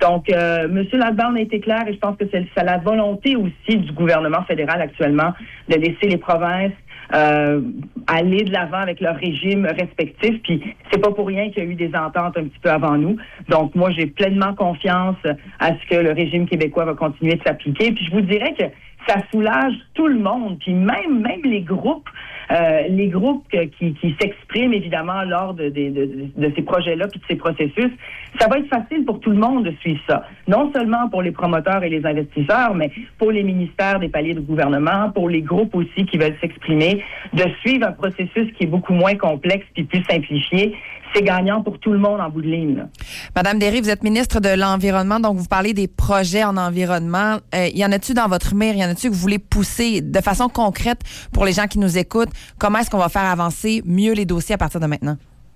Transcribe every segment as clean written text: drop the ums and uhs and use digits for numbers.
Donc, M. Ladban a été clair et je pense que c'est la volonté aussi du gouvernement fédéral actuellement de laisser les provinces aller de l'avant avec leurs régimes respectifs. Puis c'est pas pour rien qu'il y a eu des ententes un petit peu avant nous. Donc moi, j'ai pleinement confiance à ce que le régime québécois va continuer de s'appliquer. Puis je vous dirais que ça soulage tout le monde. Puis même les groupes qui s'expriment évidemment lors de ces projets-là puis de ces processus, ça va être facile pour tout le monde de suivre ça. Non seulement pour les promoteurs et les investisseurs, mais pour les ministères des paliers de gouvernement, pour les groupes aussi qui veulent s'exprimer, de suivre un processus qui est beaucoup moins complexe puis plus simplifié. C'est gagnant pour tout le monde en bout de ligne, là. Madame Derry, vous êtes ministre de l'Environnement, donc vous parlez des projets en environnement. Y en a-tu dans votre mire? Y en a-tu que vous voulez pousser de façon concrète pour les gens qui nous écoutent? Comment est-ce qu'on va faire avancer mieux les dossiers à partir de maintenant?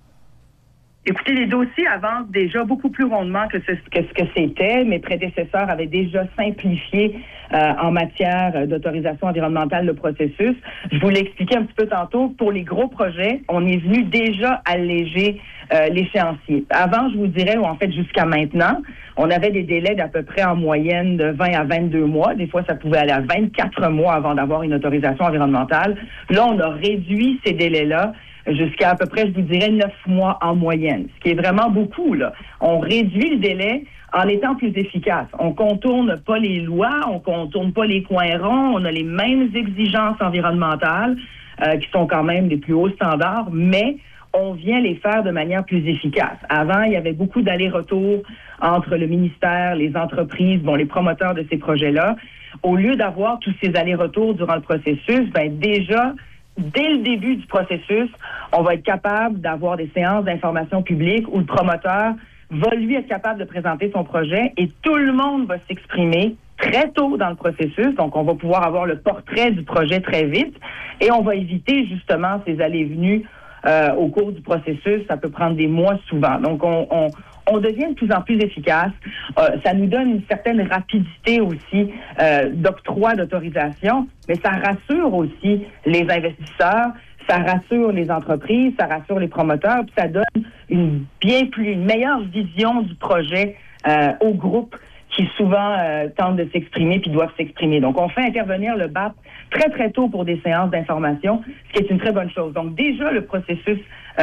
Écoutez, les dossiers avancent déjà beaucoup plus rondement que ce que c'était. Mes prédécesseurs avaient déjà simplifié en matière d'autorisation environnementale le processus. Je vous l'ai expliqué un petit peu tantôt. Pour les gros projets, on est venu déjà alléger l'échéancier. Avant, je vous dirais, ou en fait jusqu'à maintenant, on avait des délais d'à peu près en moyenne de 20 à 22 mois. Des fois, ça pouvait aller à 24 mois avant d'avoir une autorisation environnementale. Là, on a réduit ces délais-là jusqu'à peu près, je vous dirais, 9 mois en moyenne, ce qui est vraiment beaucoup, là. On réduit le délai en étant plus efficace. On contourne pas les lois, on contourne pas les coins ronds, on a les mêmes exigences environnementales qui sont quand même des plus hauts standards, mais on vient les faire de manière plus efficace. Avant, il y avait beaucoup d'allers-retours entre le ministère, les entreprises, les promoteurs de ces projets-là. Au lieu d'avoir tous ces allers-retours durant le processus, déjà, dès le début du processus, on va être capable d'avoir des séances d'information publique où le promoteur va lui être capable de présenter son projet et tout le monde va s'exprimer très tôt dans le processus. Donc, on va pouvoir avoir le portrait du projet très vite et on va éviter justement ces allées-venues au cours du processus. Ça peut prendre des mois souvent. Donc, on devient de plus en plus efficace. Ça nous donne une certaine rapidité aussi d'octroi d'autorisation, mais ça rassure aussi les investisseurs, ça rassure les entreprises, ça rassure les promoteurs, puis ça donne une meilleure vision du projet aux groupes qui souvent tentent de s'exprimer puis doivent s'exprimer. Donc, on fait intervenir le BAP très, très tôt pour des séances d'information, ce qui est une très bonne chose. Donc, déjà, le processus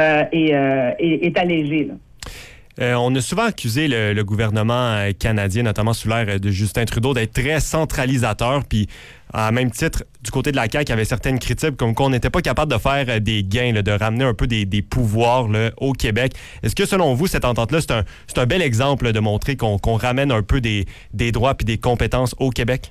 est allégé, là. On a souvent accusé le gouvernement canadien, notamment sous l'ère de Justin Trudeau, d'être très centralisateur. Puis, à même titre, du côté de la CAQ, il y avait certaines critiques comme qu'on n'était pas capable de faire des gains, là, de ramener un peu des pouvoirs là, au Québec. Est-ce que, selon vous, cette entente-là, c'est un bel exemple de montrer qu'on ramène un peu des droits puis des compétences au Québec?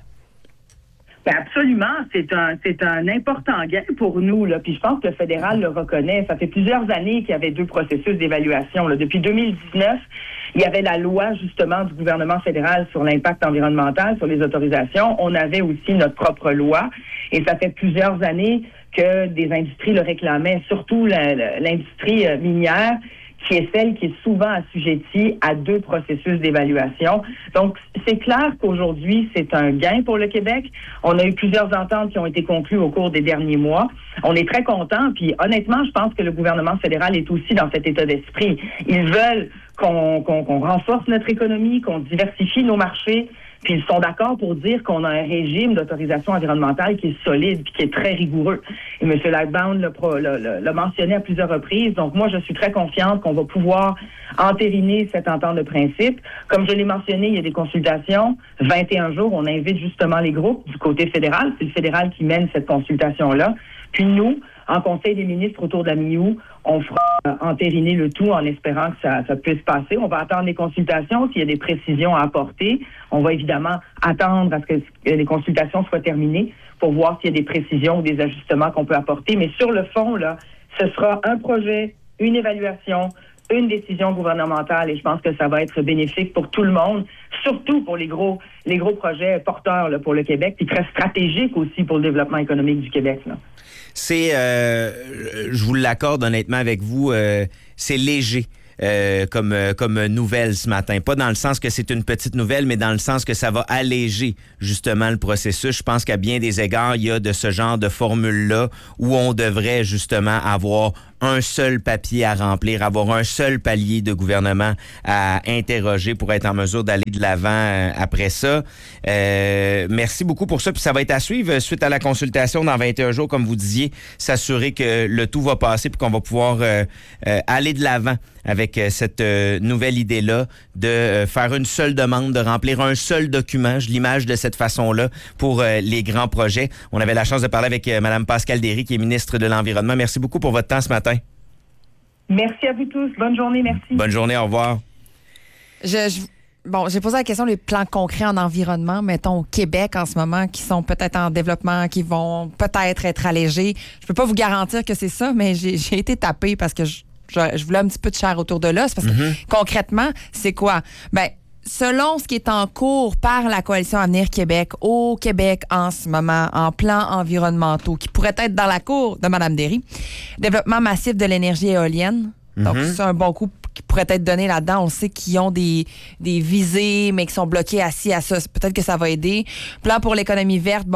Ben absolument, c'est un important gain pour nous, là. Puis je pense que le fédéral le reconnaît. Ça fait plusieurs années qu'il y avait 2 processus d'évaluation, là. Depuis 2019, il y avait la loi justement du gouvernement fédéral sur l'impact environnemental, sur les autorisations. On avait aussi notre propre loi, et ça fait plusieurs années que des industries le réclamaient, surtout l'industrie minière, qui est celle qui est souvent assujettie à 2 processus d'évaluation. Donc, c'est clair qu'aujourd'hui, c'est un gain pour le Québec. On a eu plusieurs ententes qui ont été conclues au cours des derniers mois. On est très contents, puis honnêtement, je pense que le gouvernement fédéral est aussi dans cet état d'esprit. Ils veulent qu'on renforce notre économie, qu'on diversifie nos marchés, puis ils sont d'accord pour dire qu'on a un régime d'autorisation environnementale qui est solide puis qui est très rigoureux. Et M. Lightbound l'a mentionné à plusieurs reprises. Donc, moi, je suis très confiante qu'on va pouvoir entériner cette entente de principe. Comme je l'ai mentionné, il y a des consultations. 21 jours, on invite justement les groupes du côté fédéral. C'est le fédéral qui mène cette consultation-là. Puis nous, en Conseil des ministres autour de la mi-août, on fera entériner le tout en espérant que ça puisse passer. On va attendre les consultations. S'il y a des précisions à apporter, on va évidemment attendre à ce que les consultations soient terminées pour voir s'il y a des précisions ou des ajustements qu'on peut apporter. Mais sur le fond, là, ce sera un projet, une évaluation, une décision gouvernementale, et je pense que ça va être bénéfique pour tout le monde, surtout pour les gros projets porteurs là, pour le Québec, puis très stratégiques aussi pour le développement économique du Québec, là. C'est, je vous l'accorde honnêtement avec vous, c'est léger. Comme nouvelle ce matin. Pas dans le sens que c'est une petite nouvelle, mais dans le sens que ça va alléger justement le processus. Je pense qu'à bien des égards, il y a de ce genre de formule-là où on devrait justement avoir un seul papier à remplir, avoir un seul palier de gouvernement à interroger pour être en mesure d'aller de l'avant après ça. Merci beaucoup pour ça. Puis ça va être à suivre suite à la consultation dans 21 jours, comme vous disiez, s'assurer que le tout va passer puis qu'on va pouvoir aller de l'avant avec cette nouvelle idée-là de faire une seule demande, de remplir un seul document. Je l'image de cette façon-là pour les grands projets. On avait la chance de parler avec Mme Pascale Derry, qui est ministre de l'Environnement. Merci beaucoup pour votre temps ce matin. Merci à vous tous. Bonne journée. Merci. Bonne journée. Au revoir. Bon, j'ai posé la question des plans concrets en environnement, mettons au Québec en ce moment, qui sont peut-être en développement, qui vont peut-être être allégés. Je peux pas vous garantir que c'est ça, mais j'ai été tapée parce que je voulais un petit peu de chair autour de l'os. Parce que concrètement, c'est quoi? Ben, selon ce qui est en cours par la Coalition Avenir Québec, au Québec en ce moment, en plans environnementaux, qui pourraient être dans la cour de Mme Derry, développement massif de l'énergie éolienne. Donc, c'est un bon coup qui pourrait être donné là-dedans. On sait qu'ils ont des visées, mais qui sont bloqués assis à ça. Peut-être que ça va aider. Plan pour l'économie verte,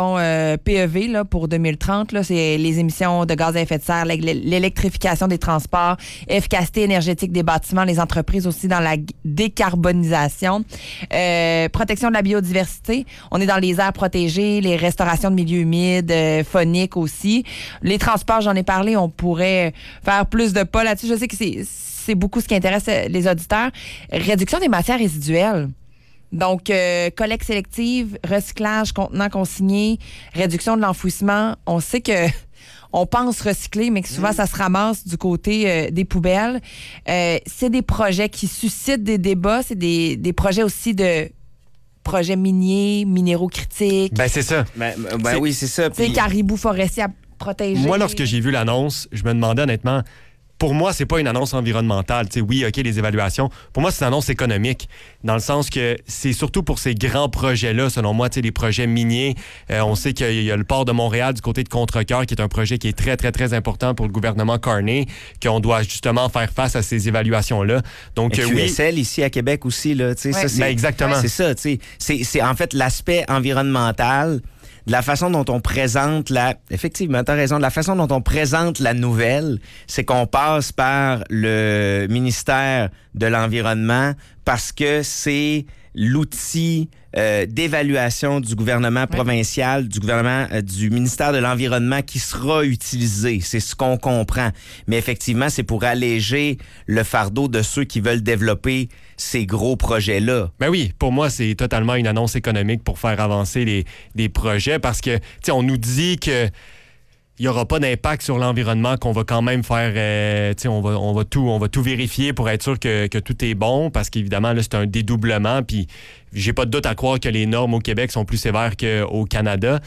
PEV là, pour 2030, là, c'est les émissions de gaz à effet de serre, l'électrification des transports, efficacité énergétique des bâtiments, les entreprises aussi dans la décarbonisation, protection de la biodiversité. On est dans les aires protégées, les restaurations de milieux humides, phoniques aussi. Les transports, j'en ai parlé, on pourrait faire plus de pas là-dessus. Je sais que c'est beaucoup ce qui intéresse les auditeurs. Réduction des matières résiduelles. Donc, collecte sélective, recyclage, contenant consigné, réduction de l'enfouissement. On sait que on pense recycler, mais que souvent, ça se ramasse du côté des poubelles. C'est des projets qui suscitent des débats. C'est des projets aussi de projets miniers, minéraux critiques. Ben, c'est ça. Oui, c'est ça. C'est caribou forestier à protéger. Moi, lorsque j'ai vu l'annonce, je me demandais honnêtement... Pour moi, c'est pas une annonce environnementale. T'sais, oui, OK, les évaluations. Pour moi, c'est une annonce économique, dans le sens que c'est surtout pour ces grands projets-là, selon moi, les projets miniers. On sait qu'il y a le port de Montréal du côté de Contrecoeur, qui est un projet qui est très, très, très important pour le gouvernement Carney, qu'on doit justement faire face à ces évaluations-là. Donc, QSL, ici à Québec aussi, là. Ça, c'est, exactement. C'est ça, c'est en fait l'aspect environnemental. De la façon dont on présente effectivement, t'as raison, de la façon dont on présente la nouvelle, c'est qu'on passe par le ministère de l'Environnement parce que c'est l'outil d'évaluation du gouvernement provincial, du gouvernement du ministère de l'Environnement qui sera utilisé. C'est ce qu'on comprend. Mais effectivement, c'est pour alléger le fardeau de ceux qui veulent développer ces gros projets-là. Ben oui, pour moi, c'est totalement une annonce économique pour faire avancer des projets parce que, tu sais, on nous dit que il n'y aura pas d'impact sur l'environnement, qu'on va quand même faire... on va tout vérifier pour être sûr que tout est bon, parce qu'évidemment, là, c'est un dédoublement, puis j'ai pas de doute à croire que les normes au Québec sont plus sévères qu'au Canada.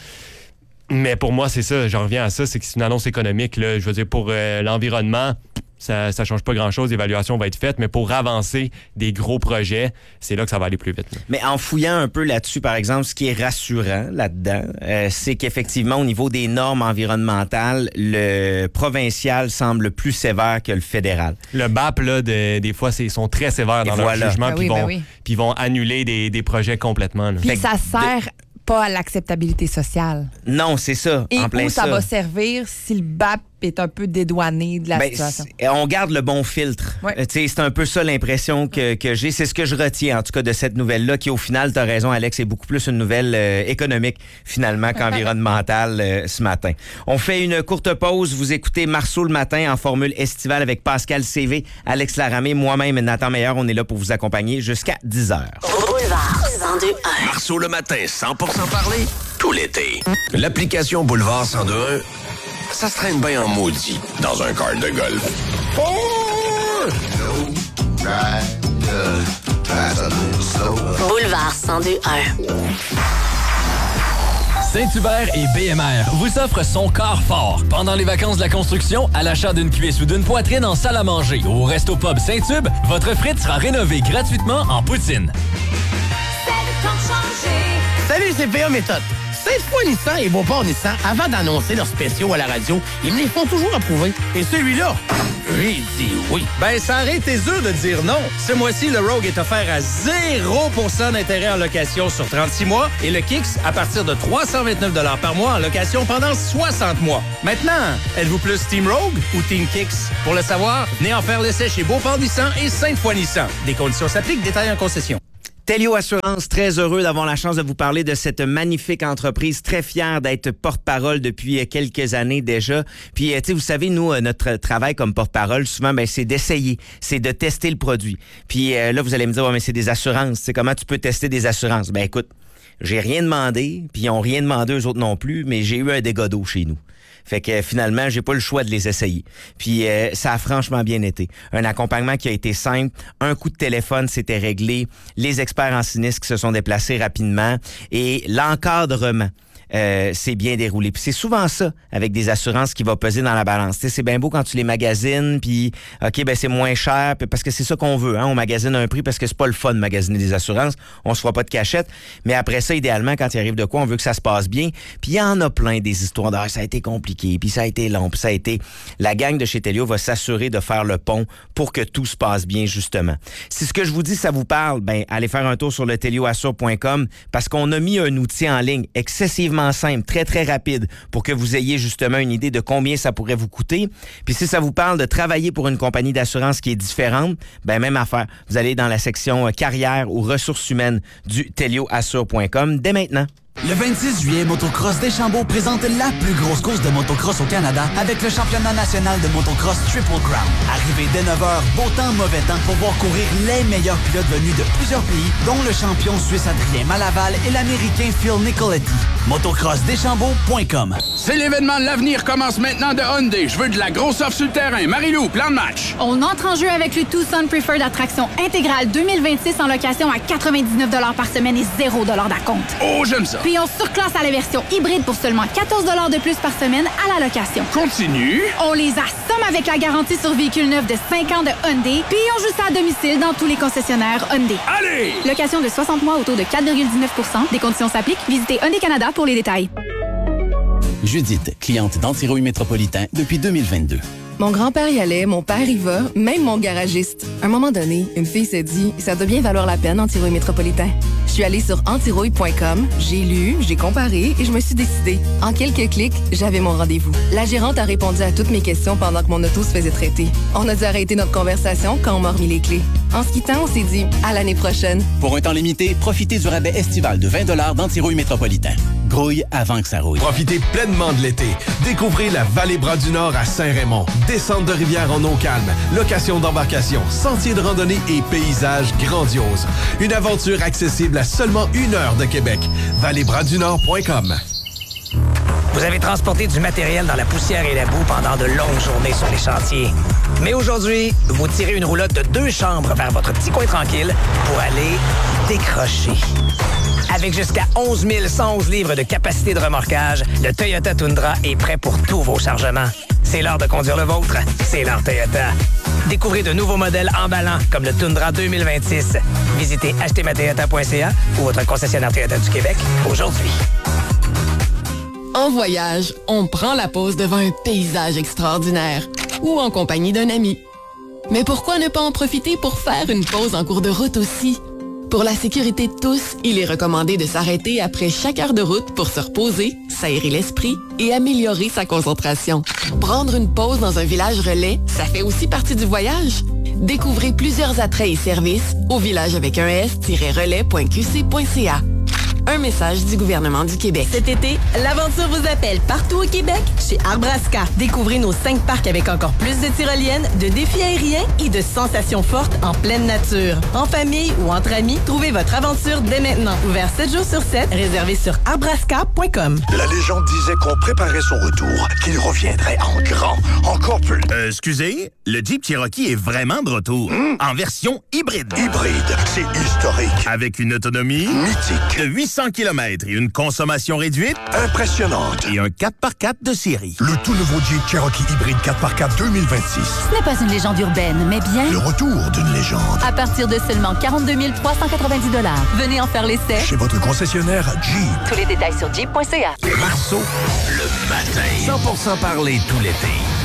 Mais pour moi, c'est ça, j'en reviens à ça, c'est que c'est une annonce économique. Là, je veux dire, pour l'environnement... Ça change pas grand-chose, l'évaluation va être faite, mais pour avancer des gros projets, c'est là que ça va aller plus vite. Là. Mais en fouillant un peu là-dessus, par exemple, ce qui est rassurant là-dedans, c'est qu'effectivement, au niveau des normes environnementales, le provincial semble plus sévère que le fédéral. Le BAP, là, des fois, ils sont très sévères dans leur jugement, puis ils vont annuler des projets complètement. Là. Puis ça sert... pas à l'acceptabilité sociale. Non, c'est ça. Et en plein où ça va servir si le BAP est un peu dédouané de la situation? On garde le bon filtre. Ouais. C'est un peu ça l'impression que j'ai. C'est ce que je retiens, en tout cas, de cette nouvelle-là, qui, au final, tu as raison, Alex, est beaucoup plus une nouvelle économique, finalement, qu'environnementale ce matin. On fait une courte pause. Vous écoutez Marceau le matin en formule estivale avec Pascal CV, Alex Laramé, moi-même, Nathan Meilleur. On est là pour vous accompagner jusqu'à 10h. Boulevard 102.1. Marceau le matin, 100% parler, tout l'été. L'application Boulevard 102.1, ça se traîne bien en maudit dans un car de golf. Boulevard 102.1. Saint-Hubert et BMR vous offrent son quart fort. Pendant les vacances de la construction, à l'achat d'une cuisse ou d'une poitrine en salle à manger ou au Resto Pub Saint-Hub, votre frite sera rénovée gratuitement en poutine. Salut, c'est PA Méthode. Cette fois, Nissan et Beauport Nissan, avant d'annoncer leurs spéciaux à la radio, ils me les font toujours approuver. Et celui-là, J'ai dit oui. Ben, ça aurait été dur de dire non. Ce mois-ci, le Rogue est offert à 0% d'intérêt en location sur 36 mois et le Kicks à partir de 329 $ par mois en location pendant 60 mois. Maintenant, êtes-vous plus Team Rogue ou Team Kicks? Pour le savoir, venez en faire l'essai chez Beauport Nissan et Sainte-Foy Nissan. Des conditions s'appliquent, détails en concession. Telio Assurance, très heureux d'avoir la chance de vous parler de cette magnifique entreprise, très fière d'être porte-parole depuis quelques années déjà. Puis, tu sais, vous savez, nous, notre travail comme porte-parole, souvent, ben, c'est d'essayer, c'est de tester le produit. Puis là, vous allez me dire, ouais, mais c'est des assurances. Tu sais, comment tu peux tester des assurances? Ben, écoute, j'ai rien demandé, puis ils n'ont rien demandé eux autres non plus, mais j'ai eu un dégât d'eau chez nous. Fait que finalement, j'ai pas le choix de les essayer. Puis ça a franchement bien été. Un accompagnement qui a été simple. Un coup de téléphone, c'était réglé. Les experts en sinistre qui se sont déplacés rapidement. Et l'encadrement s'est bien déroulé. Puis c'est souvent ça, avec des assurances, qui va peser dans la balance. Tu sais, c'est bien beau quand tu les magasines, puis OK, ben c'est moins cher, parce que c'est ça qu'on veut. Hein? On magasine un prix parce que c'est pas le fun de magasiner des assurances. On se fera pas de cachette. Mais après ça, idéalement, quand il arrive de quoi, on veut que ça se passe bien. Puis il y en a plein des histoires ça a été compliqué, puis ça a été long, puis ça a été... La gang de chez Telio va s'assurer de faire le pont pour que tout se passe bien, justement. Si ce que je vous dis, ça vous parle, ben allez faire un tour sur le telioassure.com parce qu'on a mis un outil en ligne excessivement simple, très, très rapide pour que vous ayez justement une idée de combien ça pourrait vous coûter. Puis si ça vous parle de travailler pour une compagnie d'assurance qui est différente, ben même affaire. Vous allez dans la section carrière ou ressources humaines du telioassure.com dès maintenant. Le 26 juillet, Motocross Deschambault présente la plus grosse course de motocross au Canada avec le championnat national de motocross Triple Crown. Arrivé dès 9h, beau temps, mauvais temps pour voir courir les meilleurs pilotes venus de plusieurs pays, dont le champion suisse Adrien Malaval et l'américain Phil Nicoletti. Motocrossdeschambault.com. C'est l'événement de l'avenir commence maintenant de Hyundai. Je veux de la grosse offre sur le terrain. Marie-Lou, plan de match. On entre en jeu avec le Tucson Preferred Attraction intégrale 2026 en location à 99 $ par semaine et 0 $ d'acompte. Oh, j'aime ça. Puis on surclasse à la version hybride pour seulement 14 $ de plus par semaine à la location. Continue. On les assomme avec la garantie sur véhicule neuf de 5 ans de Hyundai. Puis on joue ça à domicile dans tous les concessionnaires Hyundai. Allez! Location de 60 mois au taux de 4,19 %. Des conditions s'appliquent. Visitez Hyundai Canada pour les détails. Judith, cliente d'Antirouille Métropolitain depuis 2022. Mon grand-père y allait, mon père y va, même mon garagiste. À un moment donné, une fille s'est dit « Ça doit bien valoir la peine, Antirouille Métropolitain ». Je suis allée sur antirouille.com, j'ai lu, j'ai comparé et je me suis décidée. En quelques clics, j'avais mon rendez-vous. La gérante a répondu à toutes mes questions pendant que mon auto se faisait traiter. On a dû arrêter notre conversation quand on m'a remis les clés. En se quittant, on s'est dit « À l'année prochaine ». Pour un temps limité, profitez du rabais estival de 20 $ d'Antirouille Métropolitain. Grouille avant que ça rouille. Profitez pleinement de l'été. Découvrez la Vallée Bras-du-Nord à Saint-Raymond. Descente de rivière en eau calme, location d'embarcation, sentiers de randonnée et paysages grandioses. Une aventure accessible à seulement 1 heure de Québec. valleybradsdunord.com. Vous avez transporté du matériel dans la poussière et la boue pendant de longues journées sur les chantiers. Mais aujourd'hui, vous tirez une roulotte de 2 chambres vers votre petit coin tranquille pour aller décrocher. Avec jusqu'à 11 111 livres de capacité de remorquage, le Toyota Tundra est prêt pour tous vos chargements. C'est l'heure de conduire le vôtre. C'est l'heure Toyota. Découvrez de nouveaux modèles emballants comme le Tundra 2026. Visitez achetezmatoyota.ca ou votre concessionnaire Toyota du Québec aujourd'hui. En voyage, on prend la pause devant un paysage extraordinaire ou en compagnie d'un ami. Mais pourquoi ne pas en profiter pour faire une pause en cours de route aussi? Pour la sécurité de tous, il est recommandé de s'arrêter après chaque heure de route pour se reposer, s'aérer l'esprit et améliorer sa concentration. Prendre une pause dans un village relais, ça fait aussi partie du voyage. Découvrez plusieurs attraits et services au village avec un s-relais.qc.ca. Un message du gouvernement du Québec. Cet été, l'aventure vous appelle partout au Québec chez Arbrasca. Découvrez nos 5 parcs avec encore plus de tyroliennes, de défis aériens et de sensations fortes en pleine nature. En famille ou entre amis, trouvez votre aventure dès maintenant. Ouvert 7 jours sur 7, réservé sur arbrasca.com. La légende disait qu'on préparait son retour, qu'il reviendrait en grand, encore plus. Excusez, le Jeep Cherokee est vraiment de retour. En version hybride. Hybride, c'est historique. Avec une autonomie mythique de 800 km et une consommation réduite impressionnante. Et un 4x4 de série. Le tout nouveau Jeep Cherokee hybride 4x4 2026. Ce n'est pas une légende urbaine, mais bien le retour d'une légende. À partir de seulement 42 390 $. Venez en faire l'essai chez votre concessionnaire Jeep. Tous les détails sur jeep.ca. Marceau, le matin. 100% parler tout l'été.